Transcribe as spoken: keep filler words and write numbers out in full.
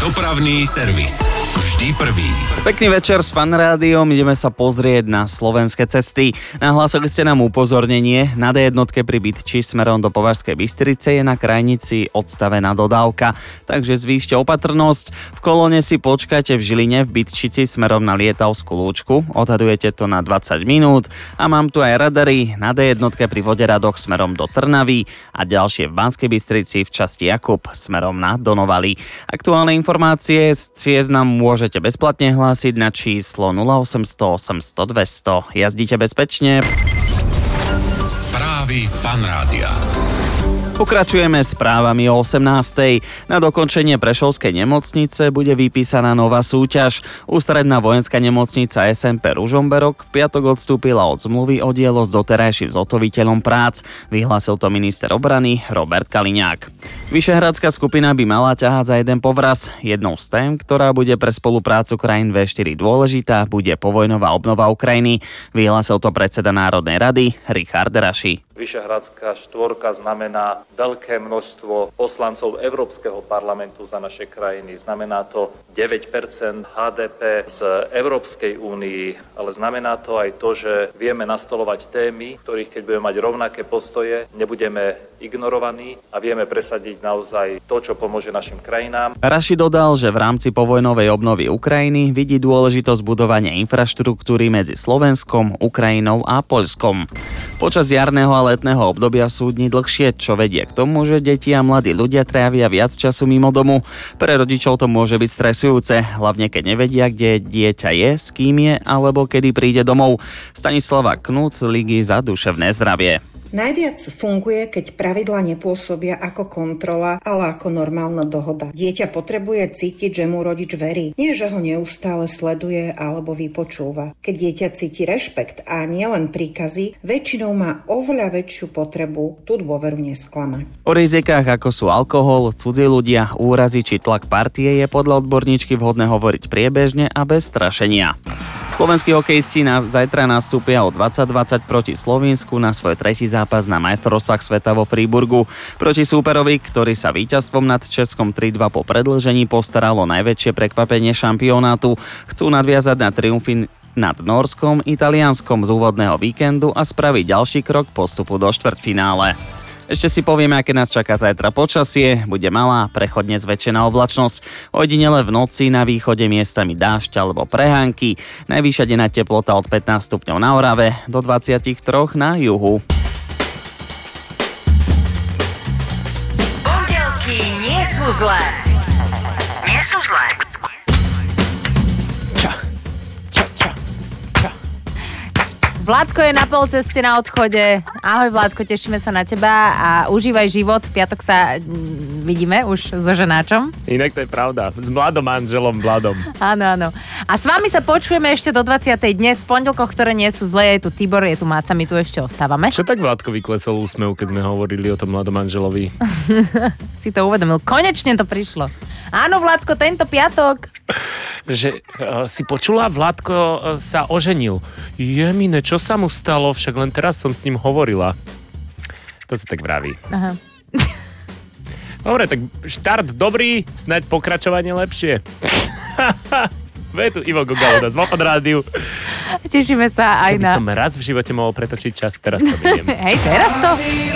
Dopravný servis. Vždy prvý. Pekný večer s Fan Rádiom. Ideme sa pozrieť na slovenské cesty. Nahlásili ste nám upozornenie. Na dé jedna pri Bytči smerom do Považskej Bystrice je na krajnici odstavená dodávka. Takže zvýšte opatrnosť. V kolóne si počkajte v Žiline v Bytčici smerom na Lietavskú lúčku. Odhadujete to na dvadsať minút. A mám tu aj radary na dé jedna pri Voderadoch smerom do Trnavy a ďalšie v Banskej Bystrici v časti Jakub smerom na Donovali. Aktuálne informácie z ciest nám môžete bezplatne hlásiť na číslo nula osemsto osemsto dvesto. Jazdite bezpečne. Správy Fan Rádia. Pokračujeme správami o osemnástej. Na dokončenie Prešovskej nemocnice bude vypísaná nová súťaž. Ústredná vojenská nemocnica es em pé Ružomberok v piatok odstúpila od zmluvy o dielo s doterajším zhotoviteľom prác. Vyhlásil to minister obrany Robert Kaliňák. Vyšehradská skupina by mala ťahať za jeden povraz. Jednou z tém, ktorá bude pre spoluprácu krajín vé štyri dôležitá, bude povojnová obnova Ukrajiny. Vyhlásil to predseda Národnej rady Richard Raši. Vyšehradská štvorka znamená veľké množstvo poslancov Európskeho parlamentu za naše krajiny. Znamená to deväť percent há dé pé z Európskej únii, ale znamená to aj to, že vieme nastolovať témy, ktorých keď budeme mať rovnaké postoje, nebudeme ignorovaní a vieme presadiť naozaj to, čo pomôže našim krajinám. Raši dodal, že v rámci povojnovej obnovy Ukrajiny vidí dôležitosť budovania infraštruktúry medzi Slovenskom, Ukrajinou a Poľskom. Počas jarného a letného obdobia sú dni dlhšie, čo vedie k tomu, že deti a mladí ľudia trávia viac času mimo domu. Pre rodičov to môže byť stresujúce, hlavne keď nevedia, kde dieťa je, s kým je alebo kedy príde domov. Stanislava Knúc z Ligy za duševné zdravie. Najviac funguje, keď pravidlá nepôsobia ako kontrola, ale ako normálna dohoda. Dieťa potrebuje cítiť, že mu rodič verí. Nie, že ho neustále sleduje alebo vypočúva. Keď dieťa cíti rešpekt a nielen príkazy, väčšinou má oveľa väčšiu potrebu tú dôveru nesklamať. O rizikách, ako sú alkohol, cudzí ľudia, úrazy či tlak partie, je podľa odborníčky vhodné hovoriť priebežne a bez strašenia. Slovenskí hokejisti na zajtra nastúpia o dvadsať dvadsať proti Slovinsku na svoj tretí zápas na majstrovstvách sveta vo Freiburgu. Proti súperovi, ktorý sa víťazstvom nad Českom tri dva po predĺžení postaralo najväčšie prekvapenie šampionátu, chcú nadviazať na triumfy nad Nórskom, Talianskom z úvodného víkendu a spraviť ďalší krok postupu do štvrťfinále. Ešte si povieme, aké nás čaká zajtra počasie. Bude malá, prechodne zväčšená oblačnosť. Ojedinele v noci na východe miestami dážď alebo prehánky. Najvyššia denná teplota od pätnásť stupňov na Orave do dvadsaťtri na juhu. Pondelky nie sú zlé. Nie sú zlé. Vládko je na polceste na odchode. Ahoj Vládko, tešíme sa na teba a užívaj život. V piatok sa mm, vidíme už so ženáčom. Inak to je pravda. S mladom manželom Vladom. Áno, áno. A s vami sa počujeme ešte do dvadsiatej dnes. V pondelkoch, ktoré nie sú zlé, je tu Tibor, je tu Máca, my tu ešte ostávame. Čo tak Vládko vyklesol úsmev, keď sme hovorili o tom mladom manželovi? Si to uvedomil. Konečne to prišlo. Áno, Vládko, tento piatok. Že uh, si počula, Vládko uh, sa oženil. Jemine, čo sa mu stalo? Však len teraz som s ním hovorila. To sa tak vraví. Aha. Dobre, tak štart dobrý, snáď pokračovanie lepšie. Ve tu Ivo Gogaloda z Fan Rádiu. Tešíme sa aj to by na... som raz v živote mohol pretočiť čas, teraz to vidím. Hej, teraz to...